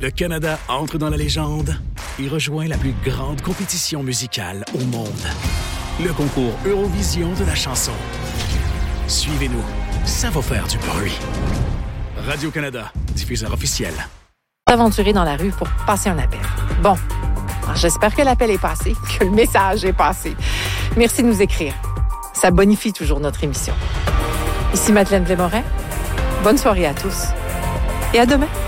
Le Canada entre dans la légende et rejoint la plus grande compétition musicale au monde. Le concours Eurovision de la chanson. Suivez-nous, ça va faire du bruit. Radio-Canada, diffuseur officiel. Aventurer dans la rue pour passer un appel. Bon, alors j'espère que l'appel est passé, que le message est passé. Merci de nous écrire. Ça bonifie toujours notre émission. Ici Madeleine Blais-Morin. Bonne soirée à tous et à demain.